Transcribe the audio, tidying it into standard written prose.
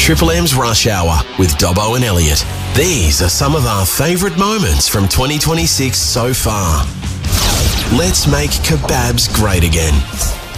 Triple M's Rush Hour with Dobbo and Elliot. These are some of our favourite moments from 2026 so far. Let's make kebabs great again.